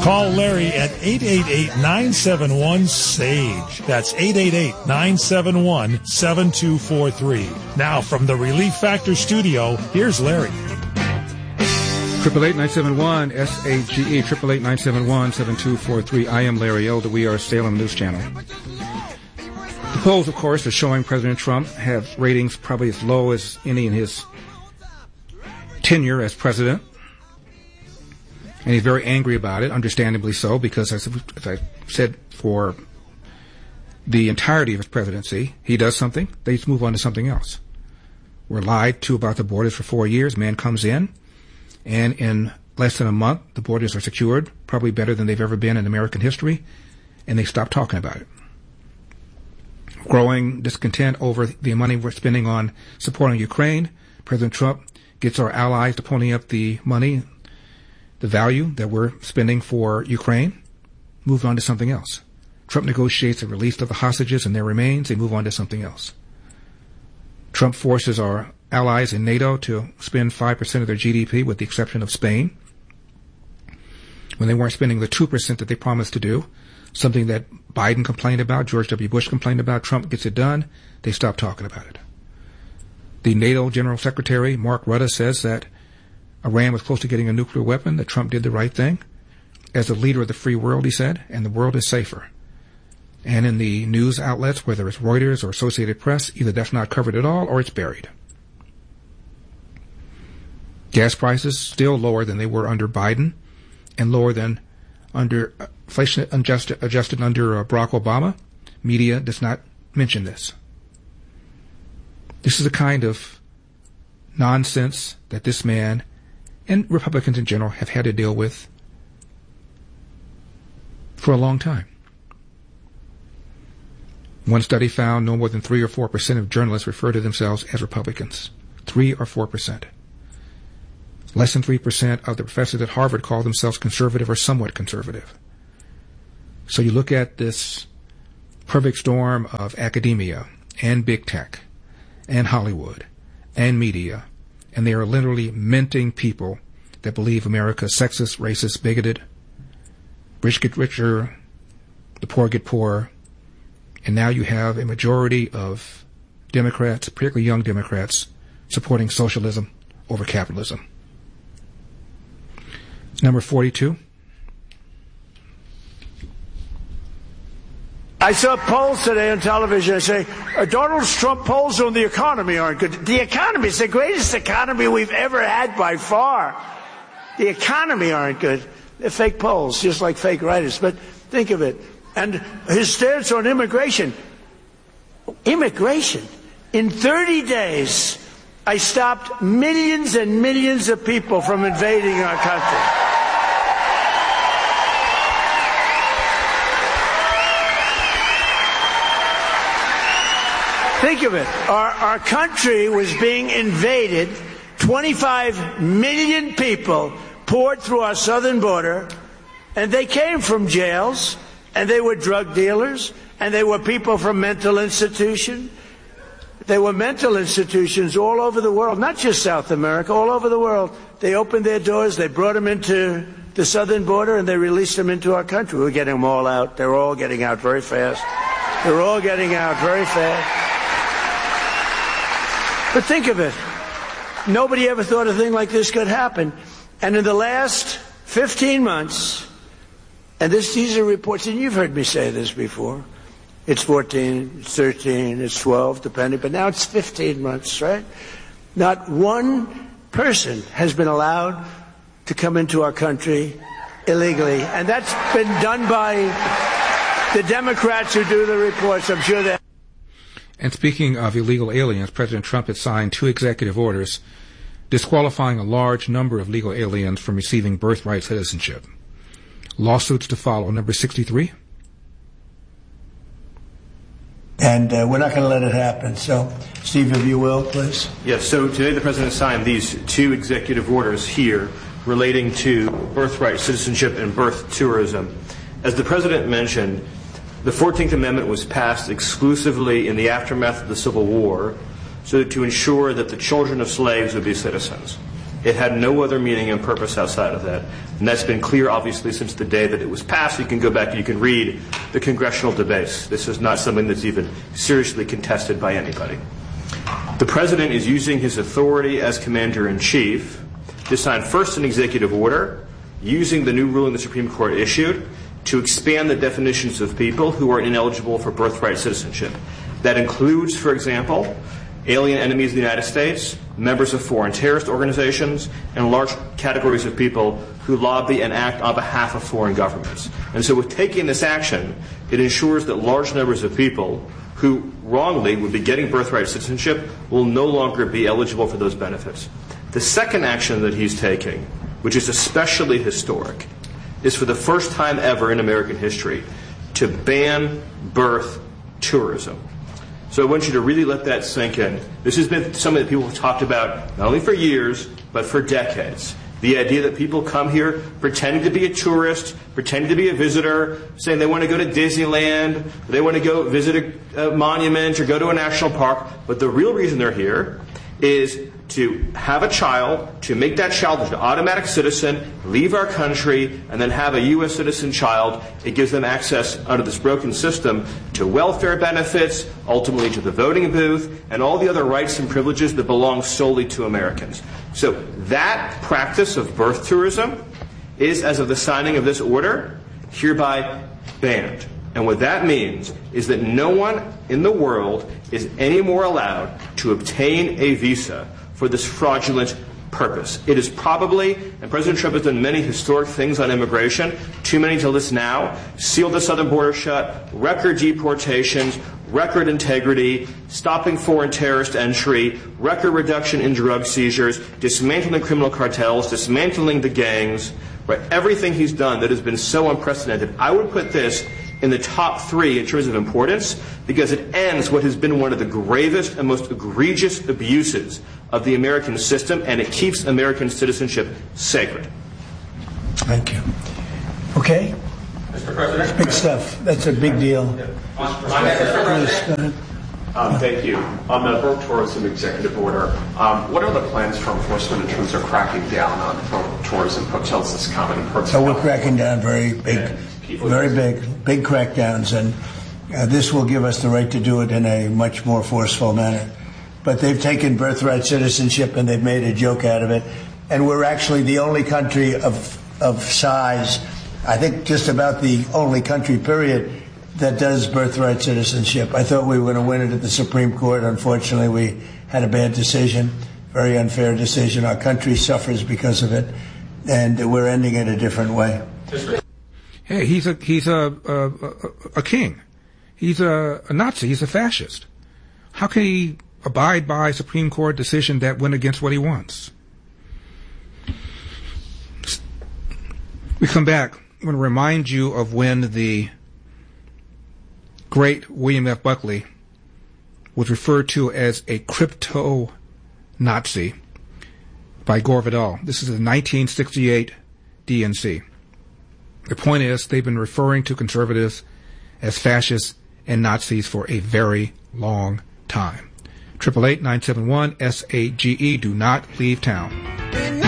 Call Larry at 888-971-SAGE. That's 888-971-7243. Now from the Relief Factor studio, here's Larry. 888-971-SAGE, 888-971-7243. I am Larry Elder. We are Salem News Channel. The polls, of course, are showing President Trump have ratings probably as low as any in his tenure as president. And he's very angry about it, understandably so, because as I said, for the entirety of his presidency, he does something, they just move on to something else. We're lied to about the borders for 4 years. Man comes in, and in less than a month, the borders are secured, probably better than they've ever been in American history, and they stop talking about it. Growing discontent over the money we're spending on supporting Ukraine, President Trump gets our allies to pony up the money, the value that we're spending for Ukraine, moved on to something else. Trump negotiates the release of the hostages and their remains. They move on to something else. Trump forces our allies in NATO to spend 5% of their GDP, with the exception of Spain, when they weren't spending the 2% that they promised to do, something that Biden complained about, George W. Bush complained about. Trump gets it done. They stop talking about it. The NATO General Secretary, Mark Rutte, says that Iran was close to getting a nuclear weapon, that Trump did the right thing. As a leader of the free world, he said, and the world is safer. And in the news outlets, whether it's Reuters or Associated Press, either that's not covered at all or it's buried. Gas prices still lower than they were under Biden, and lower than under inflation adjusted under Barack Obama. Media does not mention this. This is the kind of nonsense that this man and Republicans in general have had to deal with for a long time. One study found no more than 3 or 4% of journalists refer to themselves as Republicans. 3 or 4%. Less than 3% of the professors at Harvard call themselves conservative or somewhat conservative. So you look at this perfect storm of academia and big tech and Hollywood and media, and they are literally minting people that believe America is sexist, racist, bigoted. Rich get richer, the poor get poorer. And now you have a majority of Democrats, particularly young Democrats, supporting socialism over capitalism. Number 42. I saw polls today on television. I say, Donald Trump polls on the economy aren't good. The economy is the greatest economy we've ever had by far. The economy aren't good. They're fake polls, just like fake writers. But think of it. And his stance on immigration. Immigration. In 30 days, I stopped millions and millions of people from invading our country. Think of it. Our country was being invaded. 25 million people poured through our southern border, and they came from jails, and they were drug dealers, and they were people from mental institutions. They were mental institutions all over the world, not just South America, all over the world. They opened their doors, they brought them into the southern border, and they released them into our country. We're getting them all out. They're all getting out very fast. They're all getting out very fast. But think of it. Nobody ever thought a thing like this could happen. And in the last 15 months, and these are reports, and you've heard me say this before, it's 14, it's 13, it's 12, depending, but now it's 15 months, right? Not one person has been allowed to come into our country illegally. And that's been done by the Democrats who do the reports. I'm sure that. And speaking of illegal aliens, President Trump has signed 2 executive orders disqualifying a large number of legal aliens from receiving birthright citizenship. Lawsuits to follow. Number 63. And we're not going to let it happen. So, Steve, if you will, please. Yes, so today the President signed these 2 executive orders here relating to birthright citizenship and birth tourism. As the President mentioned, the 14th Amendment was passed exclusively in the aftermath of the Civil War so to ensure that the children of slaves would be citizens. It had no other meaning and purpose outside of that. And that's been clear, obviously, since the day that it was passed. You can go back and you can read the congressional debates. This is not something that's even seriously contested by anybody. The president is using his authority as commander-in-chief to sign first an executive order using the new ruling the Supreme Court issued to expand the definitions of people who are ineligible for birthright citizenship. That includes, for example, alien enemies of the United States, members of foreign terrorist organizations, and large categories of people who lobby and act on behalf of foreign governments. And so with taking this action, it ensures that large numbers of people who wrongly would be getting birthright citizenship will no longer be eligible for those benefits. The second action that he's taking, which is especially historic, is for the first time ever in American history to ban birth tourism. So I want you to really let that sink in. This has been something that people have talked about not only for years, but for decades. The idea that people come here pretending to be a tourist, pretending to be a visitor, saying they want to go to Disneyland, they want to go visit a monument or go to a national park, but the real reason they're here is to have a child, to make that child an automatic citizen, leave our country, and then have a U.S. citizen child. It gives them access under this broken system to welfare benefits, ultimately to the voting booth, and all the other rights and privileges that belong solely to Americans. So that practice of birth tourism is, as of the signing of this order, hereby banned. And what that means is that no one in the world is any more allowed to obtain a visa for this fraudulent purpose. It is probably, and President Trump has done many historic things on immigration, too many to list now, sealed the southern border shut, record deportations, record integrity, stopping foreign terrorist entry, record reduction in drug seizures, dismantling criminal cartels, dismantling the gangs, right? Everything he's done that has been so unprecedented. I would put this in the top 3 in terms of importance because it ends what has been one of the gravest and most egregious abuses of the American system, and it keeps American citizenship sacred. Thank you. Okay? Mr. President? Big stuff. That's a big deal. Thank you. On the birth tourism executive order, what are the plans for enforcement in terms of cracking down on birth tourism, hotels this common in parts of So we're cracking down very big crackdowns, and this will give us the right to do it in a much more forceful manner. But they've taken birthright citizenship and they've made a joke out of it. And we're actually the only country of size, I think just about the only country, period, that does birthright citizenship. I thought we were going to win it at the Supreme Court. Unfortunately, we had a bad decision, very unfair decision. Our country suffers because of it, and we're ending it a different way. Hey, he's a king. He's a Nazi. He's a fascist. How can he abide by a Supreme Court decision that went against what he wants? We come back. I'm going to remind you of when the great William F. Buckley was referred to as a crypto-Nazi by Gore Vidal. This is the 1968 DNC. The point is, they've been referring to conservatives as fascists and Nazis for a very long time. 888-971-SAGE. Do not leave town.